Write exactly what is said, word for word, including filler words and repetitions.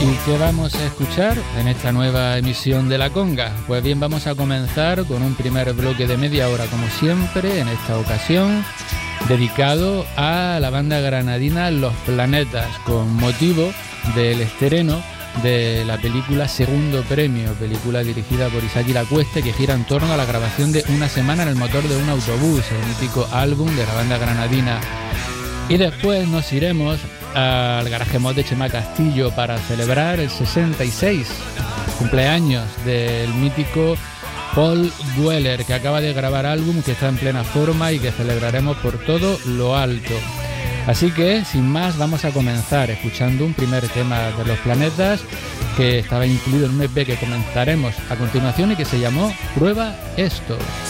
¿Y qué vamos a escuchar en esta nueva emisión de La Conga? Pues bien, vamos a comenzar con un primer bloque de media hora, como siempre, en esta ocasión, dedicado a la banda granadina Los Planetas, con motivo del estreno de la película Segundo Premio, película dirigida por Isaki Lacueste, que gira en torno a la grabación de Una semana en el motor de un autobús, el mítico álbum de la banda granadina. Y después nos iremos al Garaje Mod de Chema Castillo para celebrar el sesenta y seis cumpleaños del mítico Paul Weller, que acaba de grabar álbum, que está en plena forma y que celebraremos por todo lo alto. Así que, sin más, vamos a comenzar escuchando un primer tema de Los Planetas, que estaba incluido en un E P que comentaremos a continuación y que se llamó Prueba Esto.